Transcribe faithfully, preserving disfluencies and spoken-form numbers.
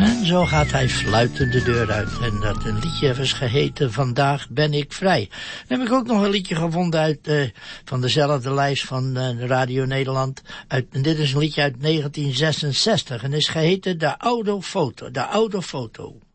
En zo gaat hij fluitend de deur uit. En dat een liedje is geheten Vandaag ben ik vrij. Dan heb ik ook nog een liedje gevonden uit, uh, van dezelfde lijst van uh, Radio Nederland. Uit, en dit is een liedje uit negentien zesenzestig. En is geheten De Oude Foto. De Oude Foto.